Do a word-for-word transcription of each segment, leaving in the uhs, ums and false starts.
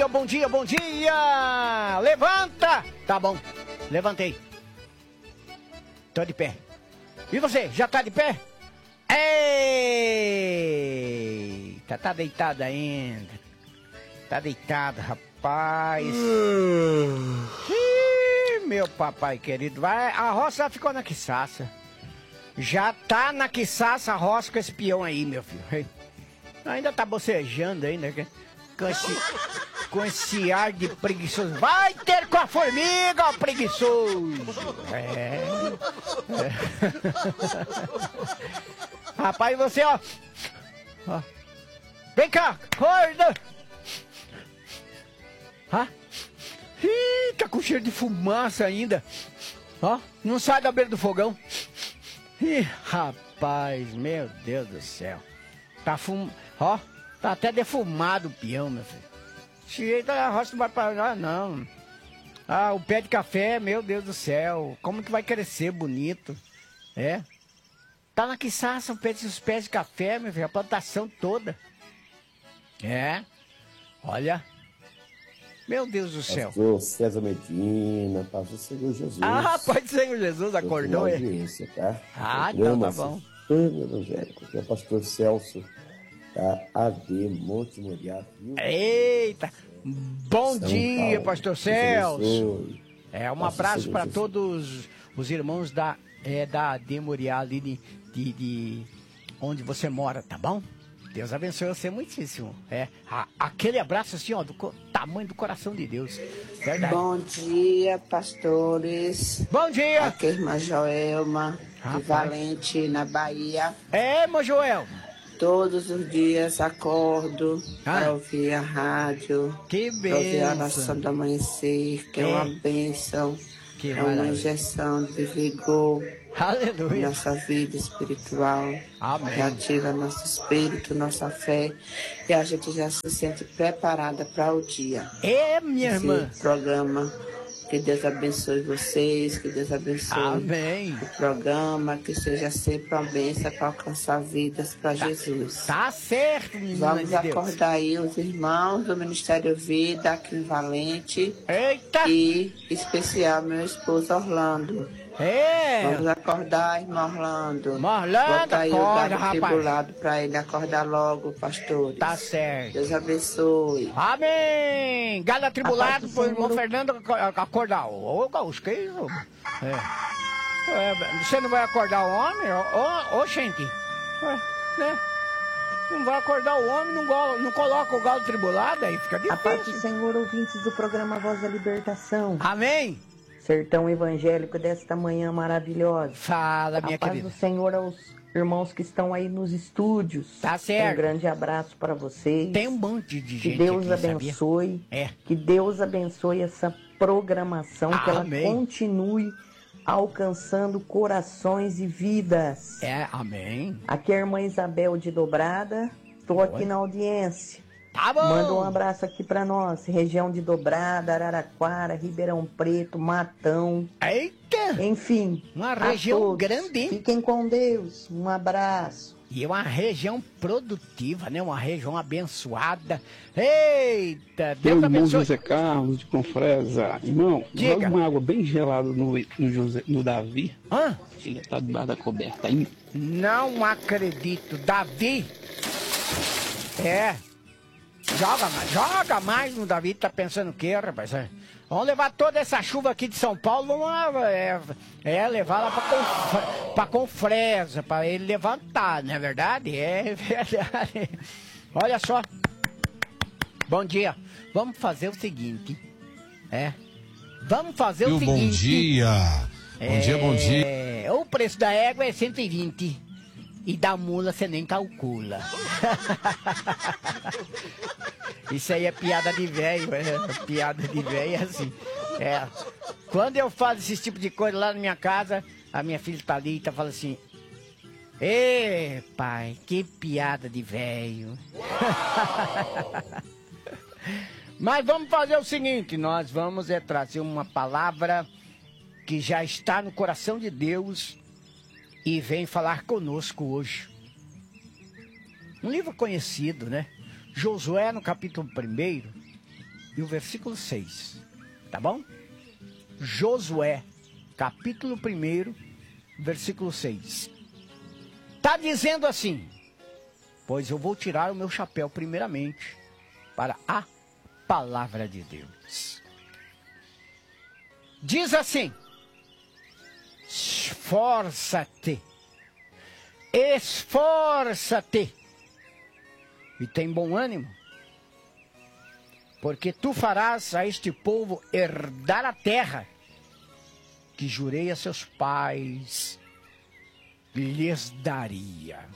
dia, bom dia, bom dia! Levanta! Tá bom, levantei. Tô de pé. E você, já tá de pé? Eita, tá deitado ainda. Tá deitado, rapaz. Ih, meu papai querido, vai, a roça já ficou na quiçaça. Já tá na quiçaça a roça com esse peão aí, meu filho. Ainda tá bocejando ainda, com esse, com esse ar de preguiçoso. Vai ter com a formiga, ó, preguiçoso. É. é. Rapaz, você, ó. ó. Vem cá, acorda. Hã? Ih, tá com cheiro de fumaça ainda. Ó, não sai da beira do fogão. Ih, rapaz, meu Deus do céu. Tá fum... Ó, tá até defumado o peão, meu filho. Esse jeito a roça não vai pra lá, não. Ah, o pé de café, meu Deus do céu. Como que vai crescer bonito? É. Tá na quiçaça o pé de, os pés de café, meu filho. A plantação toda. É. Olha. Meu Deus do céu. Pastor César Medina, pastor Senhor Jesus. Ah, pode ser o Jesus, acordou ele. Tá? Ah, então tá bom. Evangélico, que é o pastor Celso, da A D Monte Moriá. Eita, bom São dia, Paulo. pastor Celso. É, um abraço para todos os irmãos da, é, da A D Moriá ali de, de, de onde você mora, tá bom? Deus abençoe você muitíssimo. É, a, aquele abraço assim, ó, do co, tamanho do coração de Deus. Verdade. Bom dia, pastores. Bom dia. Aqui é a irmã Joelma, de Valente, na Bahia. É, irmã Joelma. Todos os dias acordo ah. para ouvir a rádio. Que bênção. Para ouvir a oração do amanhecer, que é, é uma bênção. Que é uma injeção de vigor. Aleluia. Nossa vida espiritual. Amém. Que ativa nosso espírito, nossa fé. E a gente já se sente preparada para o dia. É, minha Esse irmã. programa. Que Deus abençoe vocês, que Deus abençoe Amém. o programa, que seja sempre uma bênção para alcançar vidas para tá, Jesus. Tá certo, menina. Vamos de acordar aí os irmãos do Ministério Vida aqui em Valente. Eita! E especial meu esposo Orlando. É! Vamos acordar, irmão Orlando. Orlando, bota aí acorda, o gado rapaz. tribulado para ele acordar logo, pastores. Tá certo. Deus abençoe. Amém! Gado atribulado, foi o irmão Fernando acordar. Ô, Gaúcho, que isso? É. É, você não vai acordar o homem? Ô, ô, gente. É, né? Não vai acordar o homem, não, go, não coloca o galo tribulado, aí fica difícil. A paz do Senhor, ouvintes do programa Voz da Libertação. Amém! Sertão evangélico desta manhã maravilhosa. Fala, minha querida. A paz querida. do Senhor aos irmãos que estão aí nos estúdios. Tá certo. Um grande abraço para vocês. Tem um monte de gente Que Deus aqui, abençoe. Sabia? É. Que Deus abençoe essa programação, Ah, que ela amém. continue alcançando corações e vidas. É, amém. Aqui é a irmã Isabel de Dobrada. Estou aqui na audiência. Tá bom. Manda um abraço aqui pra nós, região de Dobrada, Araraquara, Ribeirão Preto, Matão. Eita! Enfim, uma região todos, grande, hein? Fiquem com Deus, um abraço. E uma região produtiva, né? Uma região abençoada. Eita, Deus Meu irmão abençoe. José Carlos de Confresa. Irmão, Diga. joga uma água bem gelada no, no, José, no Davi. Hã? Ele tá debaixo da coberta aí. Não acredito. Davi? É. Joga mais, joga mais no Davi, tá pensando o quê, rapaz? Vamos levar toda essa chuva aqui de São Paulo, vamos é, é levar lá pra, Conf, pra Confresa, pra ele levantar, não é verdade? É verdade. Olha só. Bom dia. Vamos fazer o seguinte, é. Vamos fazer o, o seguinte. Bom dia. Bom é, dia, bom dia. O preço da égua é cento e vinte. E da mula você nem calcula. Isso aí é piada de velho, é piada de velho é assim. É. Quando eu falo esse tipo de coisa lá na minha casa, a minha filha tá ali e tá falando assim: ê, pai, que piada de velho. Mas vamos fazer o seguinte, nós vamos é, trazer uma palavra que já está no coração de Deus e vem falar conosco hoje. Um livro conhecido, né? Josué, no capítulo primeiro, e o versículo seis. Tá bom? Josué, capítulo um, versículo seis. Está dizendo assim: pois eu vou tirar o meu chapéu primeiramente para a palavra de Deus. Diz assim: esforça-te, esforça-te, e tem bom ânimo, porque tu farás a este povo herdar a terra que jurei a seus pais lhes daria.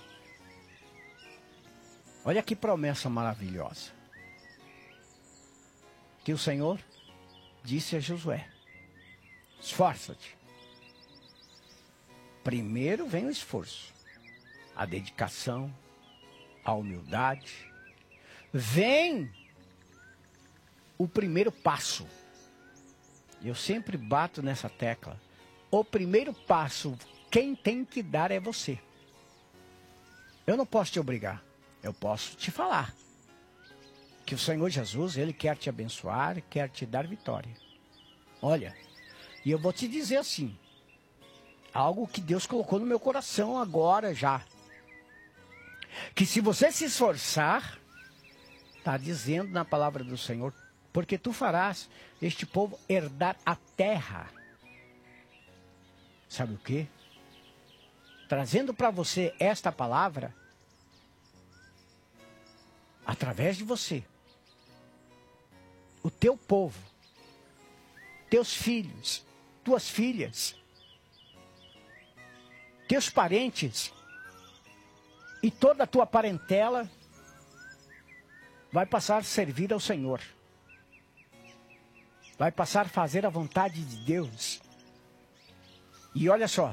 Olha que promessa maravilhosa que o Senhor disse a Josué: esforça-te. Primeiro vem o esforço, a dedicação, a humildade. Vem o primeiro passo. Eu sempre bato nessa tecla. O primeiro passo, quem tem que dar é você. Eu não posso te obrigar. Eu posso te falar que o Senhor Jesus, Ele quer te abençoar, quer te dar vitória. Olha, e eu vou te dizer assim, algo que Deus colocou no meu coração agora já. Que se você se esforçar, está dizendo na palavra do Senhor, porque tu farás este povo herdar a terra. Sabe o quê? Trazendo para você esta palavra, através de você, o teu povo, teus filhos, tuas filhas, teus parentes e toda a tua parentela vai passar a servir ao Senhor. Vai passar a fazer a vontade de Deus. E olha só,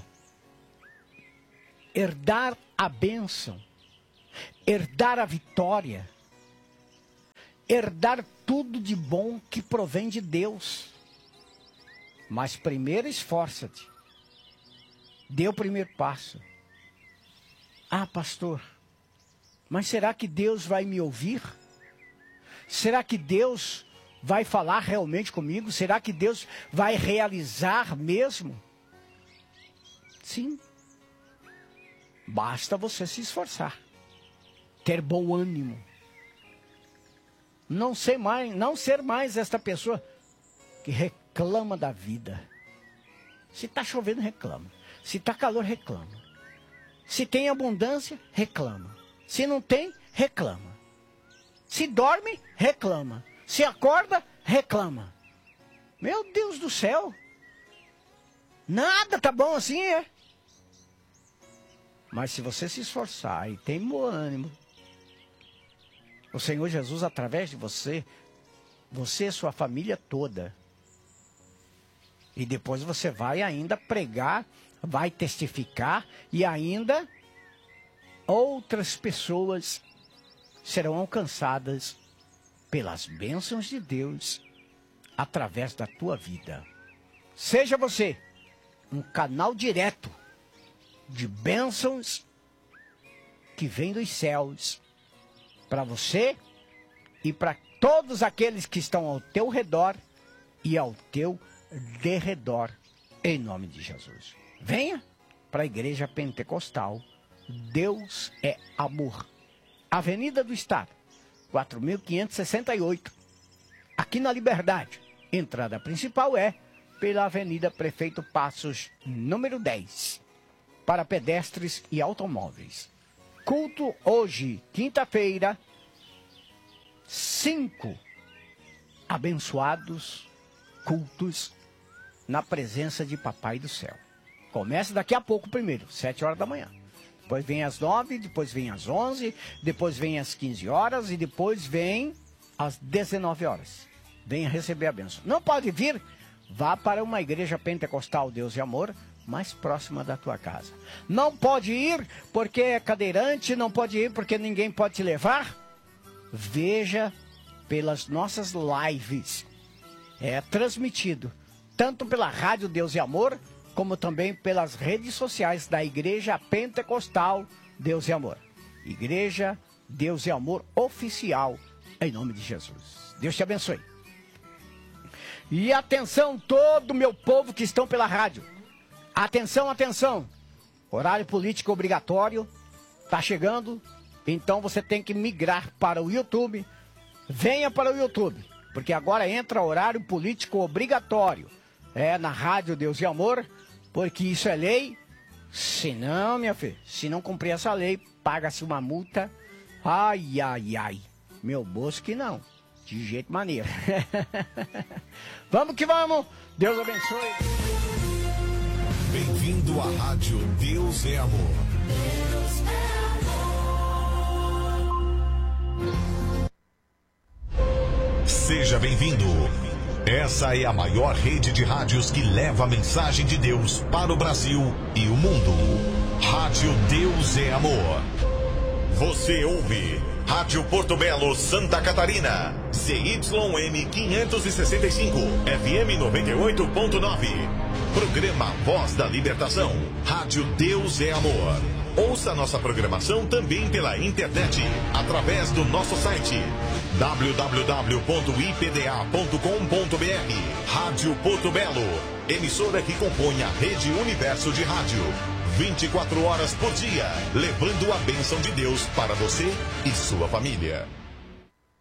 herdar a bênção, herdar a vitória, herdar tudo de bom que provém de Deus. Mas primeiro esforça-te. Dê o primeiro passo. Ah, pastor, mas será que Deus vai me ouvir? Será que Deus vai falar realmente comigo? Será que Deus vai realizar mesmo? Sim. Basta você se esforçar. Ter bom ânimo. Não ser mais, não ser mais esta pessoa que reclama da vida. Se está chovendo, reclama. Se está calor, reclama. Se tem abundância, reclama. Se não tem, reclama. Se dorme, reclama. Se acorda, reclama. Meu Deus do céu. Nada tá bom assim, é? Mas se você se esforçar e tem bom ânimo, o Senhor Jesus, através de você, você e sua família toda, e depois você vai ainda pregar, vai testificar, e ainda outras pessoas serão alcançadas pelas bênçãos de Deus através da tua vida. Seja você um canal direto de bênçãos que vem dos céus para você e para todos aqueles que estão ao teu redor e ao teu derredor, em nome de Jesus. Venha para a Igreja Pentecostal Deus é Amor, Avenida do Estado, quatro mil quinhentos e sessenta e oito, aqui na Liberdade. Entrada principal é pela Avenida Prefeito Passos, número dez, para pedestres e automóveis. Culto hoje, quinta-feira, cinco abençoados cultos na presença de Papai do Céu. Começa daqui a pouco primeiro, sete horas da manhã. Depois vem às nove, depois vem às onze, depois vem às quinze horas e depois vem às dezenove horas. Venha receber a bênção. Não pode vir? Vá para uma igreja pentecostal Deus e Amor mais próxima da tua casa. Não pode ir porque é cadeirante, não pode ir porque ninguém pode te levar? Veja pelas nossas lives. É transmitido tanto pela Rádio Deus e Amor, como também pelas redes sociais da Igreja Pentecostal Deus e Amor. Igreja Deus e Amor Oficial, em nome de Jesus. Deus te abençoe. E atenção, todo o meu povo que estão pela rádio. Atenção, atenção. Horário político obrigatório. Tá chegando. Então você tem que migrar para o YouTube. Venha para o YouTube. Porque agora entra horário político obrigatório. É na Rádio Deus e Amor. Porque isso é lei. Se não, minha filha, se não cumprir essa lei, paga-se uma multa. Ai, ai, ai. Meu bolso que não. De jeito maneiro. Vamos que vamos. Deus abençoe. Bem-vindo à Rádio Deus é Amor. Deus é amor. Seja bem-vindo. Essa é a maior rede de rádios que leva a mensagem de Deus para o Brasil e o mundo. Rádio Deus é Amor. Você ouve Rádio Porto Belo, Santa Catarina. Z Y M quinhentos e sessenta e cinco, F M noventa e oito ponto nove. Programa Voz da Libertação. Rádio Deus é Amor. Ouça nossa programação também pela internet, através do nosso site w w w ponto i p d a ponto com ponto b r. Rádio Porto Belo, emissora que compõe a Rede Universo de Rádio. vinte e quatro horas por dia, levando a bênção de Deus para você e sua família.